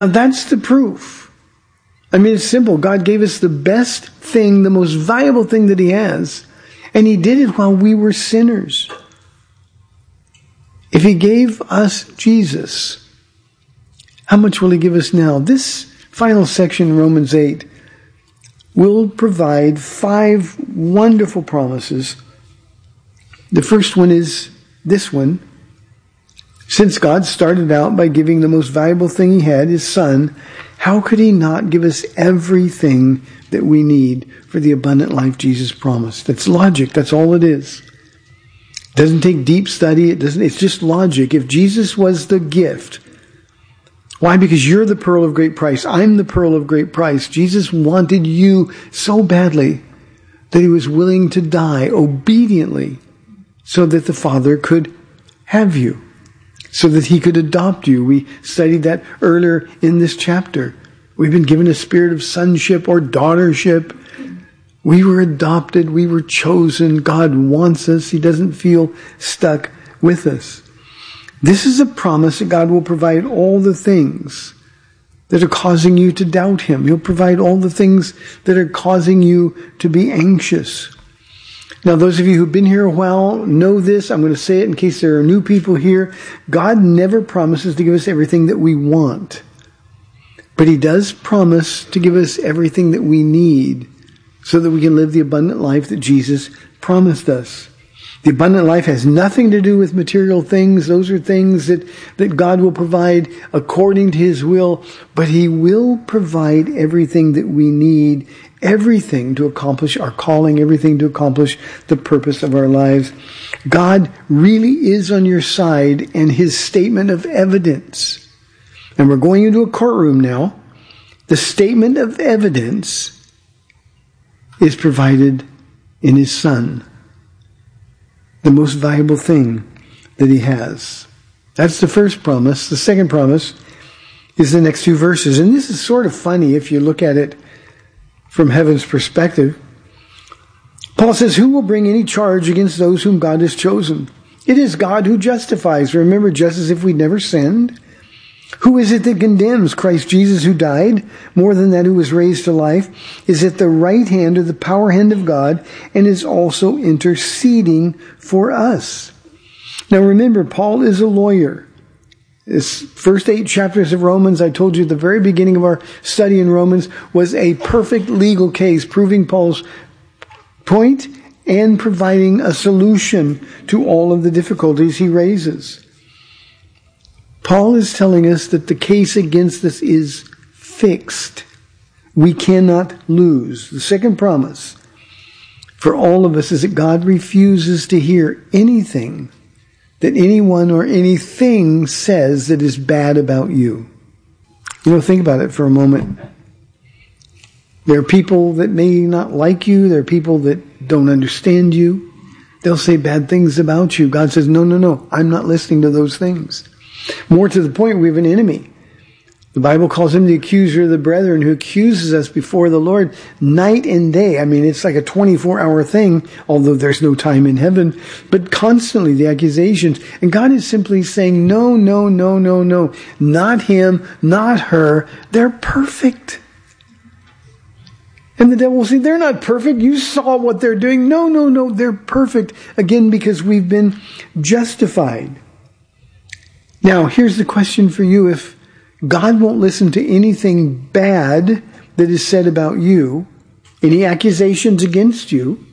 That's the proof. I mean, it's simple. God gave us the best thing, the most valuable thing that He has, and He did it while we were sinners. If He gave us Jesus, how much will He give us now? This final section in Romans 8 will provide 5 wonderful promises. The first one is this one. Since God started out by giving the most valuable thing He had, His Son, how could He not give us everything that we need for the abundant life Jesus promised? That's logic. That's all it is. It doesn't take deep study. It's just logic. If Jesus was the gift, why? Because you're the pearl of great price. I'm the pearl of great price. Jesus wanted you so badly that He was willing to die obediently so that the Father could have you, so that He could adopt you. We studied that earlier in this chapter. We've been given a spirit of sonship or daughtership. We were adopted. We were chosen. God wants us. He doesn't feel stuck with us. This is a promise that God will provide all the things that are causing you to doubt Him. He'll provide all the things that are causing you to be anxious. Now, those of you who've been here a while know this. I'm going to say it in case there are new people here. God never promises to give us everything that we want. But He does promise to give us everything that we need so that we can live the abundant life that Jesus promised us. The abundant life has nothing to do with material things. Those are things that God will provide according to His will. But He will provide everything that we need, everything to accomplish our calling, everything to accomplish the purpose of our lives. God really is on your side, and His statement of evidence. And we're going into a courtroom now. The statement of evidence is provided in His Son, the most valuable thing that He has. That's the first promise. The second promise is the next 2 verses. And this is sort of funny if you look at it from heaven's perspective. Paul says, who will bring any charge against those whom God has chosen? It is God who justifies. Remember, just as if we'd never sinned. Who is it that condemns? Christ Jesus, who died, more than that, who was raised to life, is at the right hand or the power hand of God, and is also interceding for us. Now remember, Paul is a lawyer. This first 8 chapters of Romans, I told you at the very beginning of our study in Romans, was a perfect legal case, proving Paul's point and providing a solution to all of the difficulties he raises. Paul is telling us that the case against us is fixed. We cannot lose. The second promise for all of us is that God refuses to hear anything that anyone or anything says that is bad about you. Think about it for a moment. There are people that may not like you. There are people that don't understand you. They'll say bad things about you. God says, no, I'm not listening to those things. More to the point, we have an enemy. The Bible calls him the accuser of the brethren, who accuses us before the Lord night and day. I mean, it's like a 24-hour thing, although there's no time in heaven, but constantly the accusations. And God is simply saying, no. Not him, not her. They're perfect. And the devil will say, they're not perfect. You saw what they're doing. No, they're perfect. Again, because we've been justified. Now, here's the question for you. If God won't listen to anything bad that is said about you, any accusations against you,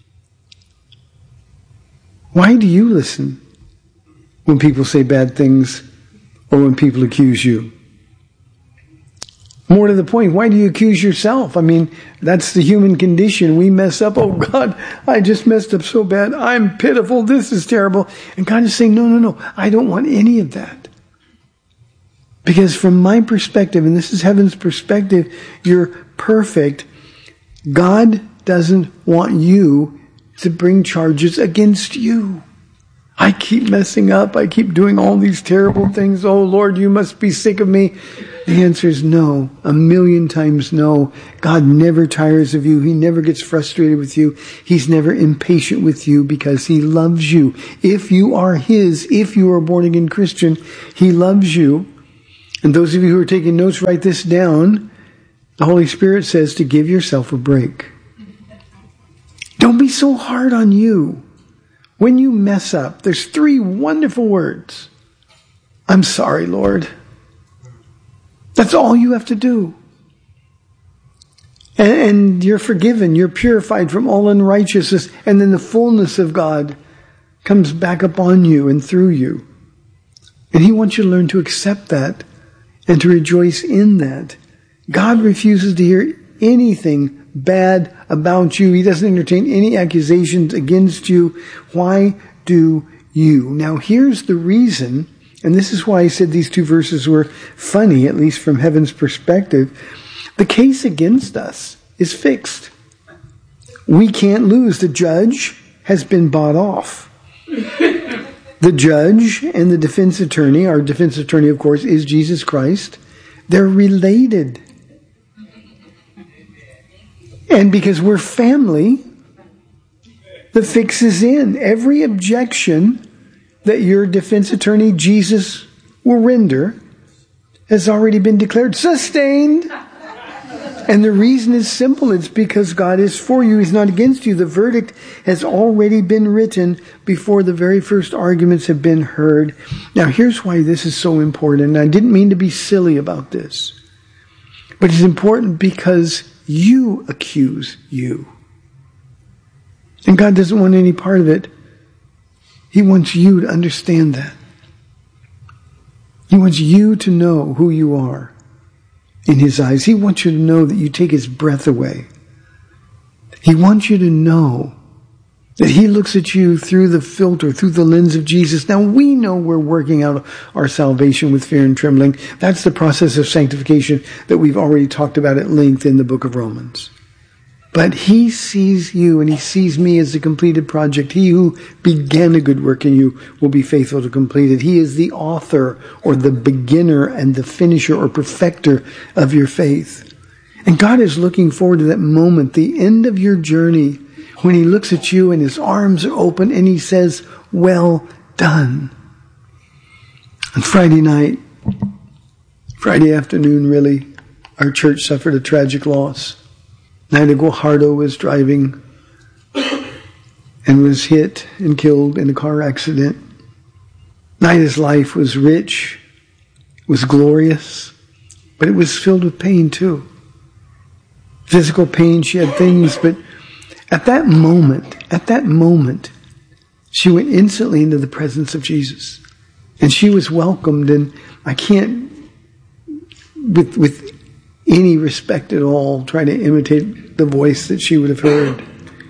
why do you listen when people say bad things or when people accuse you? More to the point, why do you accuse yourself? I mean, that's the human condition. We mess up. Oh God, I just messed up so bad. I'm pitiful. This is terrible. And God is saying, no. I don't want any of that. Because from my perspective, and this is heaven's perspective, you're perfect. God doesn't want you to bring charges against you. I keep messing up. I keep doing all these terrible things. Oh Lord, you must be sick of me. The answer is no, 1,000,000 times no. God never tires of you. He never gets frustrated with you. He's never impatient with you because He loves you. If you are His, if you are a born-again Christian, He loves you. And those of you who are taking notes, write this down. The Holy Spirit says to give yourself a break. Don't be so hard on you. When you mess up, there's 3 wonderful words. I'm sorry, Lord. That's all you have to do. And you're forgiven. You're purified from all unrighteousness. And then the fullness of God comes back upon you and through you. And He wants you to learn to accept that and to rejoice in that. God refuses to hear anything bad about you. He doesn't entertain any accusations against you. Why do you? Now here's the reason, and this is why I said these 2 verses were funny, at least from heaven's perspective. The case against us is fixed. We can't lose. The judge has been bought off. The judge and the defense attorney, our defense attorney, of course, is Jesus Christ. They're related. And because we're family, the fix is in. Every objection that your defense attorney, Jesus, will render has already been declared sustained. And the reason is simple. It's because God is for you. He's not against you. The verdict has already been written before the very first arguments have been heard. Now, here's why this is so important. And I didn't mean to be silly about this. But it's important because you accuse you. And God doesn't want any part of it. He wants you to understand that. He wants you to know who you are in His eyes. He wants you to know that you take His breath away. He wants you to know that He looks at you through the filter, through the lens of Jesus. Now we know we're working out our salvation with fear and trembling. That's the process of sanctification that we've already talked about at length in the book of Romans. But He sees you and He sees me as the completed project. He who began a good work in you will be faithful to complete it. He is the author or the beginner and the finisher or perfecter of your faith. And God is looking forward to that moment, the end of your journey, when He looks at you and His arms are open and He says, well done. On Friday night, Friday afternoon really, our church suffered a tragic loss. Nida Guajardo was driving and was hit and killed in a car accident. Nida's life was rich, was glorious, but it was filled with pain too. Physical pain, she had things, but at that moment, she went instantly into the presence of Jesus. And she was welcomed, and I can't, with any respect at all, try to imitate the voice that she would have heard.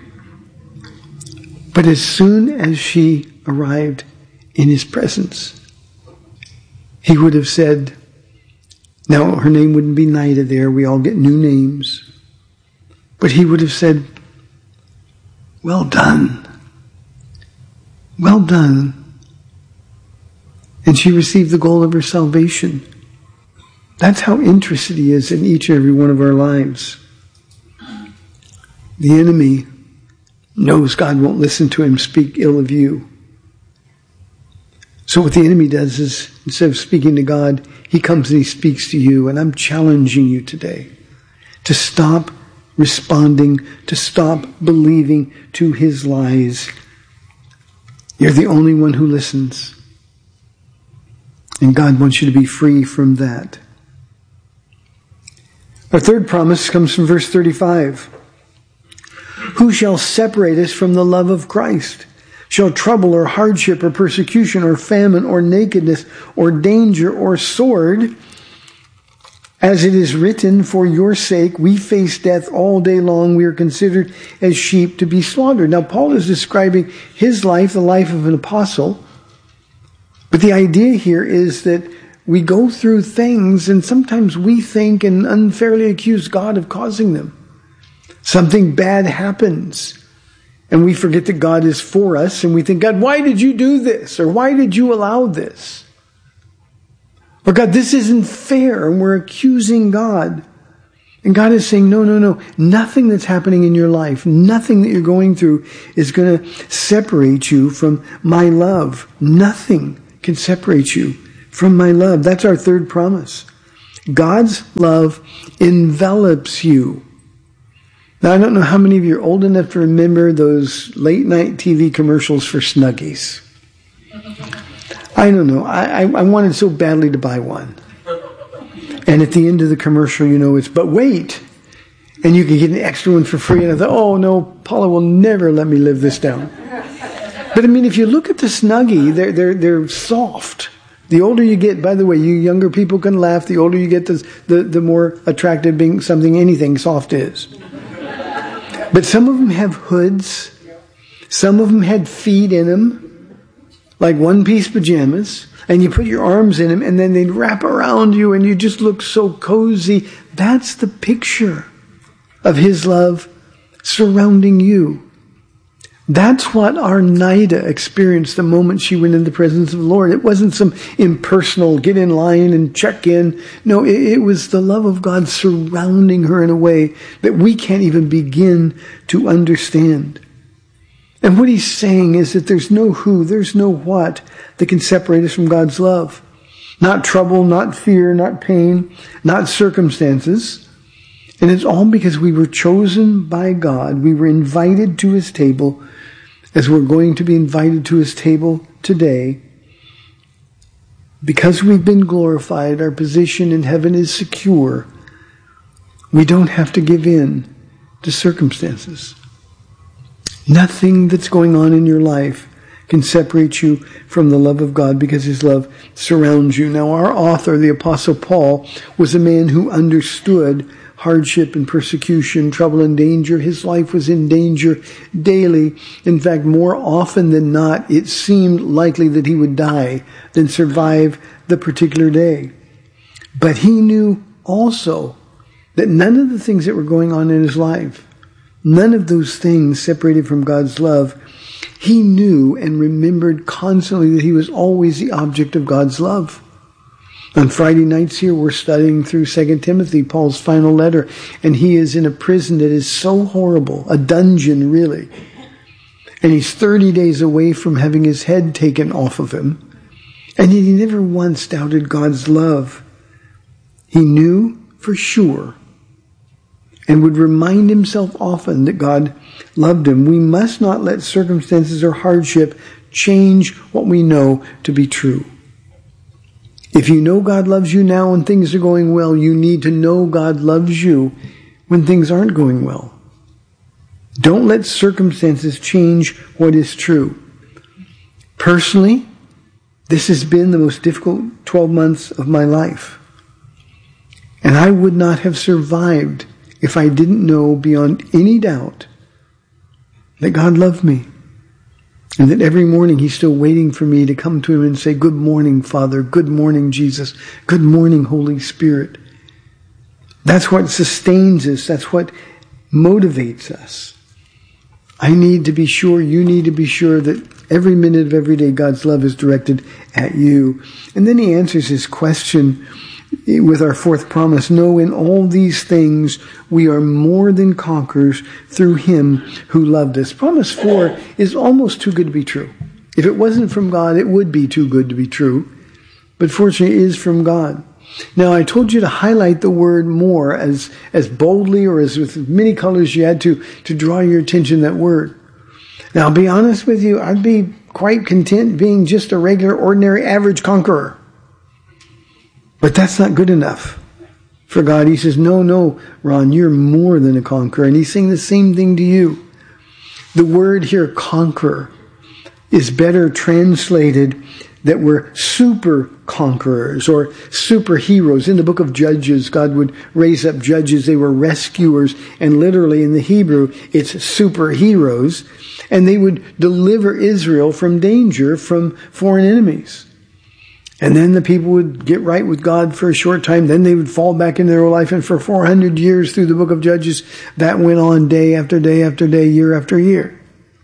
But as soon as she arrived in His presence, He would have said, now her name wouldn't be Nida there, we all get new names, but He would have said, well done. Well done. And she received the goal of her salvation. That's how interested He is in each and every one of our lives. The enemy knows God won't listen to him speak ill of you. So what the enemy does is, instead of speaking to God, he comes and he speaks to you. And I'm challenging you today to stop responding, to stop believing to his lies. You're the only one who listens. And God wants you to be free from that. Our third promise comes from verse 35. Who shall separate us from the love of Christ? Shall trouble or hardship or persecution or famine or nakedness or danger or sword? As it is written, for your sake we face death all day long. We are considered as sheep to be slaughtered. Now Paul is describing his life, the life of an apostle. But the idea here is that we go through things and sometimes we think and unfairly accuse God of causing them. Something bad happens and we forget that God is for us and we think, God, why did you do this? Or why did you allow this? Or God, this isn't fair, and we're accusing God. And God is saying, no. Nothing that's happening in your life, nothing that you're going through is going to separate you from my love. Nothing can separate you from my love. That's our third promise. God's love envelops you. Now, I don't know how many of you are old enough to remember those late night TV commercials for Snuggies. I don't know. I wanted so badly to buy one. And at the end of the commercial, it's, but wait, and you can get an extra one for free. And I thought, oh no, Paula will never let me live this down. But if you look at the Snuggie, they're soft. The older you get, by the way, you younger people can laugh. The older you get, the more attractive anything soft is. But some of them have hoods. Some of them had feet in them, like one-piece pajamas. And you put your arms in them, and then they'd wrap around you, and you just look so cozy. That's the picture of His love surrounding you. That's what our Nida experienced the moment she went in the presence of the Lord. It wasn't some impersonal, get in line and check in. No, it was the love of God surrounding her in a way that we can't even begin to understand. And what he's saying is that there's no who, there's no what that can separate us from God's love. Not trouble, not fear, not pain, not circumstances. And it's all because we were chosen by God. We were invited to His table, as we're going to be invited to His table today. Because we've been glorified, our position in heaven is secure. We don't have to give in to circumstances. Nothing that's going on in your life can separate you from the love of God, because His love surrounds you. Now, our author, the Apostle Paul, was a man who understood hardship and persecution, trouble and danger. His life was in danger daily. In fact, more often than not, it seemed likely that he would die than survive the particular day. But he knew also that none of the things that were going on in his life, none of those things separated from God's love. He knew and remembered constantly that he was always the object of God's love. On Friday nights here, we're studying through 2 Timothy, Paul's final letter, and he is in a prison that is so horrible, a dungeon really. And he's 30 days away from having his head taken off of him. And he never once doubted God's love. He knew for sure and would remind himself often that God loved him. We must not let circumstances or hardship change what we know to be true. If you know God loves you now when things are going well, you need to know God loves you when things aren't going well. Don't let circumstances change what is true. Personally, this has been the most difficult 12 months of my life. And I would not have survived if I didn't know beyond any doubt that God loved me. And that every morning He's still waiting for me to come to Him and say, good morning, Father. Good morning, Jesus. Good morning, Holy Spirit. That's what sustains us. That's what motivates us. I need to be sure, you need to be sure that every minute of every day God's love is directed at you. And then He answers His question with our fourth promise. No, in all these things we are more than conquerors through Him who loved us. Promise 4 is almost too good to be true. If it wasn't from God, it would be too good to be true. But fortunately, it is from God. Now, I told you to highlight the word more as boldly or as with many colors you had to draw your attention to that word. Now, I'll be honest with you, I'd be quite content being just a regular, ordinary, average conqueror. But that's not good enough for God. He says, no, Ron, you're more than a conqueror. And He's saying the same thing to you. The word here, conqueror, is better translated that we're super conquerors or superheroes. In the book of Judges, God would raise up judges. They were rescuers. And literally in the Hebrew, it's superheroes. And they would deliver Israel from danger from foreign enemies. And then the people would get right with God for a short time. Then they would fall back into their old life. And for 400 years through the book of Judges, that went on day after day after day, year after year.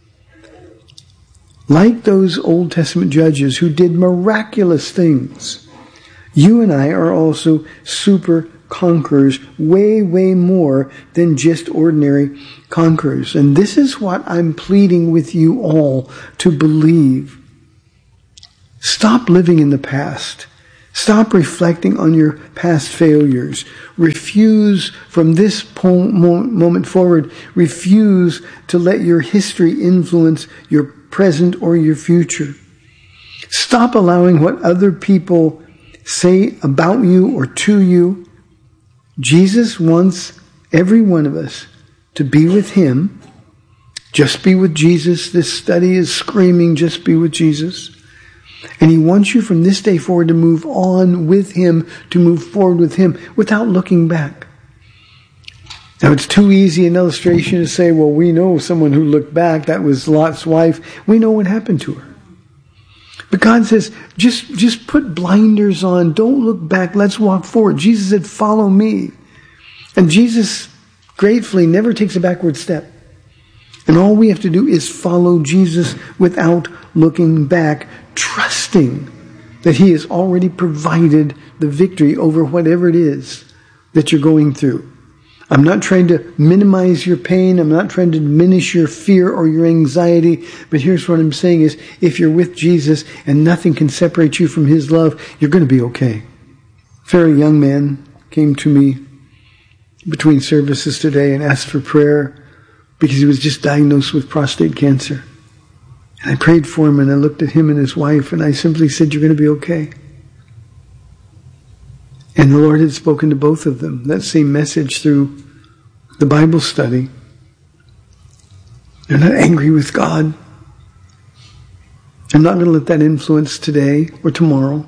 Like those Old Testament judges who did miraculous things, you and I are also super conquerors, way, way more than just ordinary conquerors. And this is what I'm pleading with you all to believe. Stop living in the past. Stop reflecting on your past failures. Refuse from this moment forward, refuse to let your history influence your present or your future. Stop allowing what other people say about you or to you. Jesus wants every one of us to be with him. Just be with Jesus. This study is screaming, just be with Jesus. And he wants you from this day forward to move on with him, to move forward with him without looking back. Now, it's too easy an illustration to say, well, we know someone who looked back. That was Lot's wife. We know what happened to her. But God says, just put blinders on. Don't look back. Let's walk forward. Jesus said, follow me. And Jesus gratefully never takes a backward step. And all we have to do is follow Jesus without looking back, trusting that he has already provided the victory over whatever it is that you're going through. I'm not trying to minimize your pain. I'm not trying to diminish your fear or your anxiety. But here's what I'm saying is, if you're with Jesus and nothing can separate you from his love, you're going to be okay. A very young man came to me between services today and asked for prayer because he was just diagnosed with prostate cancer. And I prayed for him, and I looked at him and his wife, and I simply said, you're going to be okay. And the Lord had spoken to both of them that same message through the Bible study. They're not angry with God. I'm not going to let that influence today or tomorrow.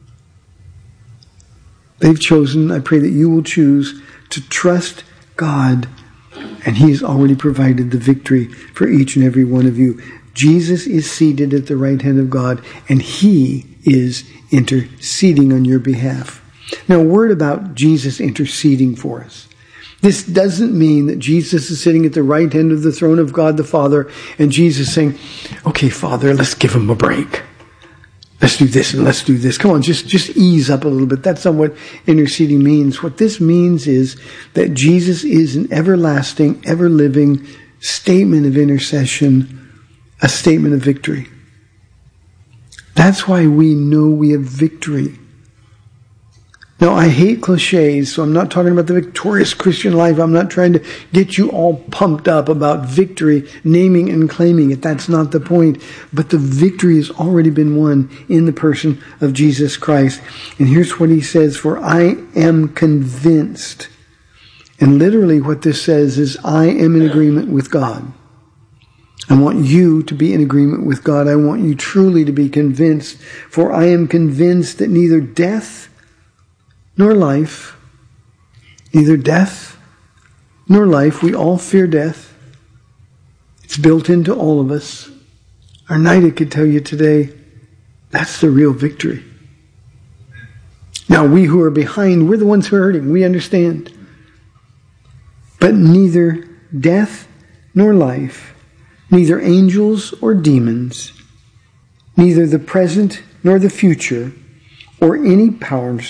They've chosen, I pray that you will choose to trust God, and he has already provided the victory for each and every one of you. Jesus is seated at the right hand of God, and he is interceding on your behalf. Now, a word about Jesus interceding for us. This doesn't mean that Jesus is sitting at the right hand of the throne of God the Father, and Jesus saying, okay, Father, let's give him a break. Let's do this and let's do this. Come on, just ease up a little bit. That's not what interceding means. What this means is that Jesus is an everlasting, ever-living statement of intercession, a statement of victory. That's why we know we have victory. Now, I hate cliches, so I'm not talking about the victorious Christian life. I'm not trying to get you all pumped up about victory, naming and claiming it. That's not the point. But the victory has already been won in the person of Jesus Christ. And here's what he says, for I am convinced. And literally what this says is, I am in agreement with God. I want you to be in agreement with God. I want you truly to be convinced. For I am convinced that neither death nor life, neither death nor life, we all fear death. It's built into all of us. Arnita could tell you today, that's the real victory. Now, we who are behind, we're the ones who are hurting. We understand. But neither death nor life, neither angels or demons, neither the present nor the future, nor any powers,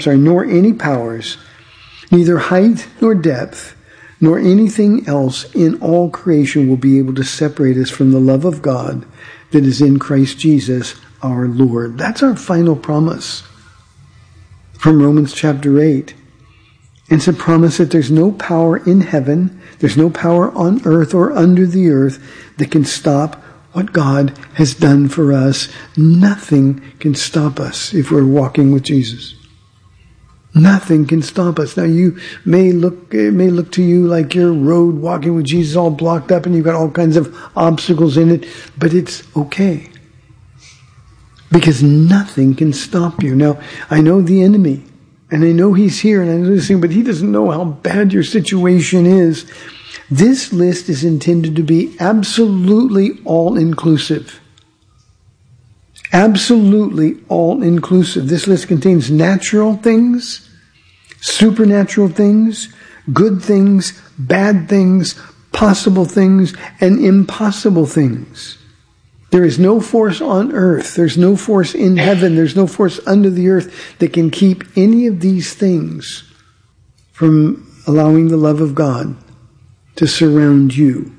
neither height nor depth, nor anything else in all creation will be able to separate us from the love of God that is in Christ Jesus our Lord. That's our final promise from Romans chapter 8. And it's a promise that there's no power in heaven, there's no power on earth or under the earth that can stop what God has done for us. Nothing can stop us if we're walking with Jesus. Nothing can stop us. Now, it may look to you like your road walking with Jesus all blocked up and you've got all kinds of obstacles in it, but it's okay. Because nothing can stop you. Now, I know the enemy, and I know he's here, and I know this thing, but he doesn't know how bad your situation is. This list is intended to be absolutely all-inclusive. Absolutely all-inclusive. This list contains natural things, supernatural things, good things, bad things, possible things, and impossible things. There is no force on earth, there's no force in heaven, there's no force under the earth that can keep any of these things from allowing the love of God to surround you.